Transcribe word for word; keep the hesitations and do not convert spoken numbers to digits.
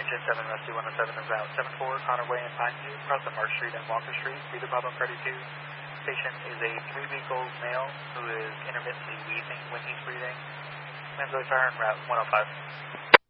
Engine seven, Rusty one oh seven is route seven four, Connor Way and Pineview, crossing Mark Street and Walker Street, breather problem thirty-two. Patient is a three-week-old male who is intermittently wheezing when he's breathing. Manzoy fire en route one oh five.